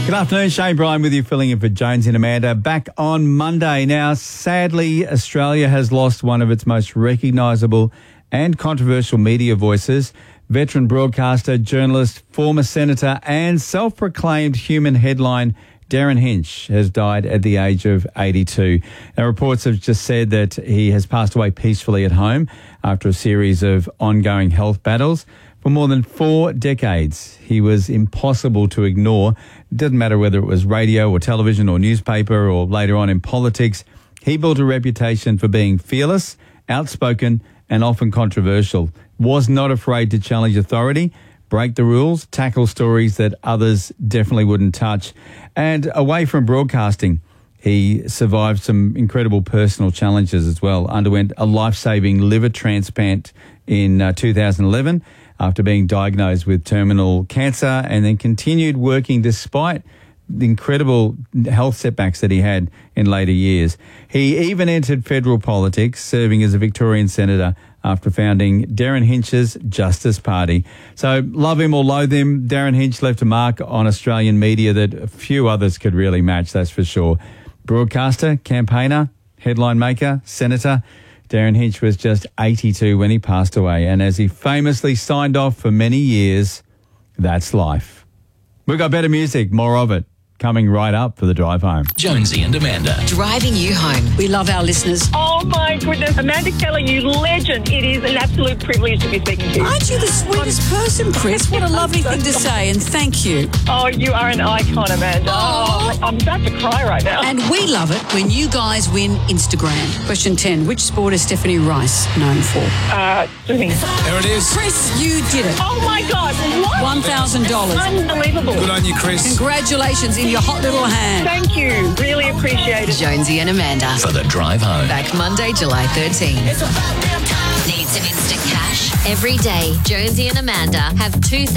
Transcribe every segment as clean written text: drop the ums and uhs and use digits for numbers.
Good afternoon, Shane Bryan with you, filling in for Jonesy and Amanda. Back on Monday. Now, sadly, Australia has lost one of its most recognisable and controversial media voices. Veteran broadcaster, journalist, former senator and self-proclaimed human headline Darren Hinch has died at the age of 82. Now, reports have just said that he has passed away peacefully at home after a series of ongoing health battles. For more than 4 decades, he was impossible to ignore. It doesn't matter whether it was radio or television or newspaper or later on in politics. He built a reputation for being fearless, outspoken and often controversial. Was not afraid to challenge authority, break the rules, tackle stories that others definitely wouldn't touch. And away from broadcasting, he survived some incredible personal challenges as well. Underwent a life-saving liver transplant in 2011 after being diagnosed with terminal cancer, and then continued working despite the incredible health setbacks that he had in later years. He even entered federal politics, serving as a Victorian senator after founding Darren Hinch's Justice Party. So love him or loathe him, Darren Hinch left a mark on Australian media that few others could really match, that's for sure. Broadcaster, campaigner, headline maker, senator, Darren Hinch was just 82 when he passed away. And as he famously signed off for many years, that's life. We've got better music, more of it, coming right up for the drive home. Jonesy and Amanda. Driving you home. We love our listeners. Oh my goodness, Amanda Keller, you legend. It is an absolute privilege to be speaking to you. Aren't you the sweetest person, Chris? What a lovely thing to say, and thank you. Oh, you are an icon, Amanda. Oh, I'm about to cry right now. And we love it when you guys win Instagram. Question 10. Which sport is Stephanie Rice known for? Swimming. There it is. Chris, you did it. Oh my God, what? $1,000. Unbelievable. Good on you, Chris. Congratulations in your hot little hand. Thank you. Really appreciate it. Jonesy and Amanda. For the drive home. Back Monday, July 13th. Needs an instant cash? Every day, Jonesy and Amanda have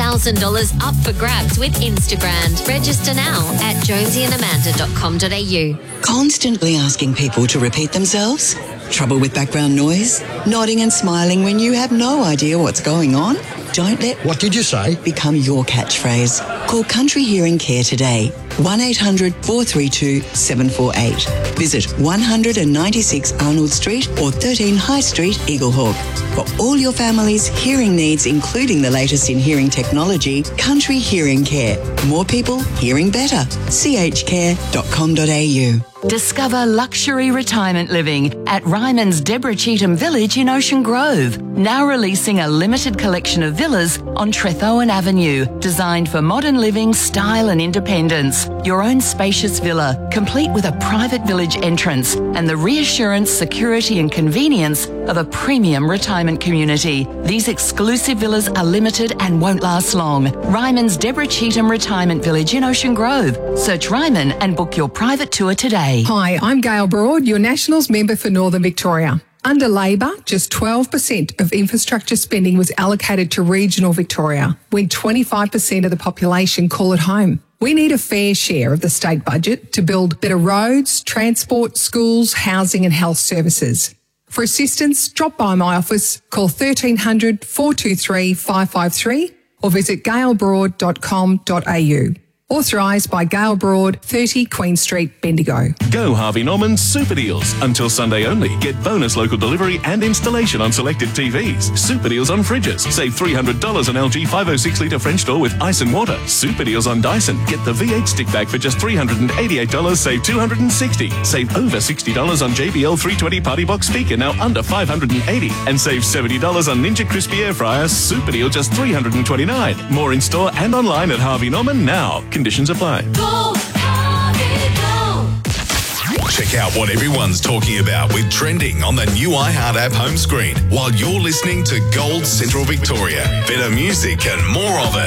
$2,000 up for grabs with Instagram. Register now at jonesyandamanda.com.au. Constantly asking people to repeat themselves? Trouble with background noise? Nodding and smiling when you have no idea what's going on? Don't let What did you say? become your catchphrase. Call Country Hearing Care today. 1-800-432-748. Visit 196 Arnold Street or 13 High Street, Eaglehawk. For all your family's hearing needs, including the latest in hearing technology, Country Hearing Care. More people hearing better. chcare.com.au. Discover luxury retirement living at Ryman's Deborah Cheetham Village in Ocean Grove. Now releasing a limited collection of villas on Trethowan Avenue, designed for modern living, style and independence. Your own spacious villa, complete with a private village entrance and the reassurance, security and convenience of a premium retirement community. These exclusive villas are limited and won't last long. Ryman's Deborah Cheetham Retirement Village in Ocean Grove. Search Ryman and book your private tour today. Hi, I'm Gail Broad, your Nationals member for Northern Victoria. Under Labor, just 12% of infrastructure spending was allocated to regional Victoria, when 25% of the population call it home. We need a fair share of the state budget to build better roads, transport, schools, housing and health services. For assistance, drop by my office, call 1300 423 553 or visit gailbroad.com.au. Authorised by Gail Broad, 30 Queen Street, Bendigo. Go Harvey Norman's Super Deals. Until Sunday only. Get bonus local delivery and installation on selected TVs. Super Deals on fridges. Save $300 on LG 506-litre French door with ice and water. Super Deals on Dyson. Get the V8 stick bag for just $388. Save $260. Save over $60 on JBL 320 Party Box speaker, now under $580. And save $70 on Ninja Crispy Air Fryer. Super Deal just $329. More in store and online at Harvey Norman now. Conditions apply. Go, Harvey, go. Check out what everyone's talking about with Trending on the new iHeart app home screen while you're listening to Gold Central Victoria. Better music and more of it.